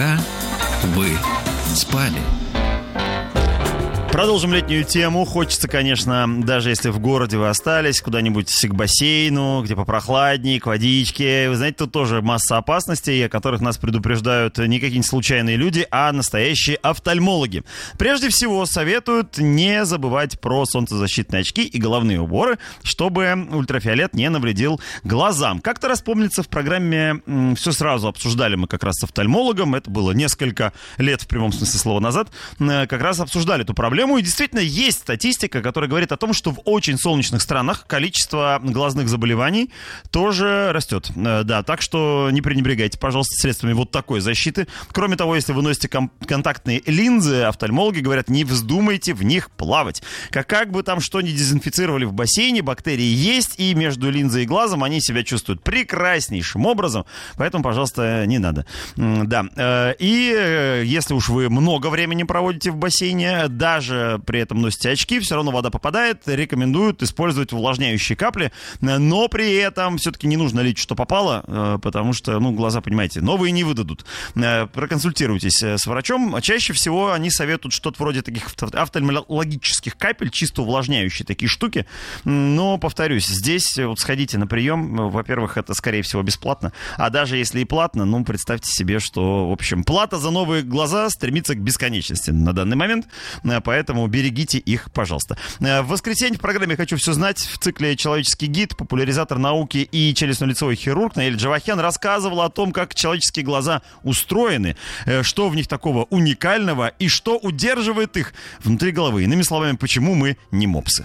Пока вы спали. Продолжим летнюю тему. Хочется, конечно, даже если в городе вы остались, куда-нибудь к бассейну, где попрохладнее, к водичке. Вы знаете, тут тоже масса опасностей, о которых нас предупреждают не какие-нибудь случайные люди, а настоящие офтальмологи. Прежде всего, советуют не забывать про солнцезащитные очки и головные уборы, чтобы ультрафиолет не навредил глазам. Как-то раз, помнится, в программе «Все сразу» обсуждали мы как раз с офтальмологом. Это было несколько лет, в прямом смысле слова, назад. Как раз обсуждали эту проблему. И действительно есть статистика, которая говорит о том, что в очень солнечных странах количество глазных заболеваний тоже растет. Да, так что не пренебрегайте, пожалуйста, средствами вот такой защиты. Кроме того, если вы носите контактные линзы, офтальмологи говорят, не вздумайте в них плавать. Как бы там что ни дезинфицировали в бассейне, бактерии есть, и между линзой и глазом они себя чувствуют прекраснейшим образом. Поэтому, пожалуйста, не надо. Да. И если уж вы много времени проводите в бассейне, даже при этом носите очки, все равно вода попадает, рекомендуют использовать увлажняющие капли, но при этом все-таки не нужно лить, что попало, потому что, глаза, понимаете, новые не выдадут. Проконсультируйтесь с врачом. Чаще всего они советуют что-то вроде таких офтальмологических капель, чисто увлажняющие такие штуки, но, повторюсь, здесь вот сходите на прием, во-первых, это, скорее всего, бесплатно, а даже если и платно, представьте себе, что, в общем, плата за новые глаза стремится к бесконечности на данный момент, поэтому берегите их, пожалуйста. В воскресенье в программе «Хочу все знать» в цикле «Человеческий гид» популяризатор науки и челюстно-лицевой хирург Наиль Джавахян рассказывал о том, как человеческие глаза устроены, что в них такого уникального и что удерживает их внутри головы. Иными словами, почему мы не мопсы.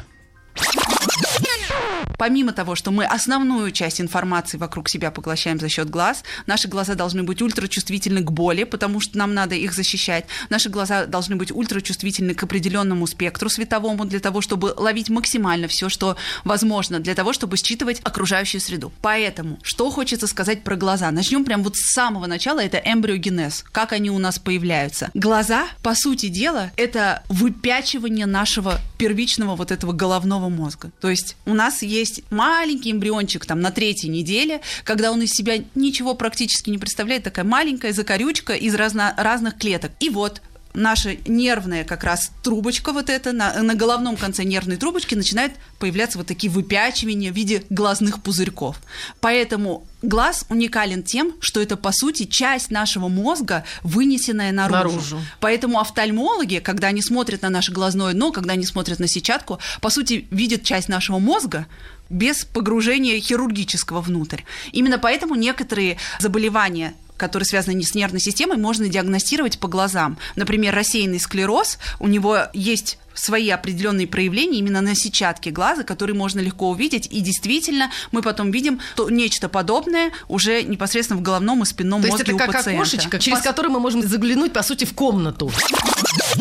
Помимо того, что мы основную часть информации вокруг себя поглощаем за счет глаз, наши глаза должны быть ультрачувствительны к боли, потому что нам надо их защищать. Наши глаза должны быть ультрачувствительны к определенному спектру световому для того, чтобы ловить максимально все, что возможно, для того, чтобы считывать окружающую среду. Поэтому, что хочется сказать про глаза? Начнем прямо вот с самого начала, это эмбриогенез, как они у нас появляются. Глаза, по сути дела, это выпячивание нашего первичного вот этого головного мозга. То есть у нас есть маленький эмбриончик там на 3-й неделе, когда он из себя ничего практически не представляет, такая маленькая закорючка из разных клеток. И вот наша нервная как раз трубочка вот эта, на головном конце нервной трубочки начинают появляться вот такие выпячивания в виде глазных пузырьков. Поэтому глаз уникален тем, что это, по сути, часть нашего мозга, вынесенная наружу. Поэтому офтальмологи, когда они смотрят на наше глазное дно, когда они смотрят на сетчатку, по сути, видят часть нашего мозга без погружения хирургического внутрь. Именно поэтому некоторые заболевания, которые связаны с нервной системой, можно диагностировать по глазам. Например, рассеянный склероз, у него есть свои определенные проявления именно на сетчатке глаза, которые можно легко увидеть, и действительно мы потом видим нечто подобное уже непосредственно в головном и спинном мозге у пациента. То есть это как окошечко, через которое мы можем заглянуть, по сути, в комнату.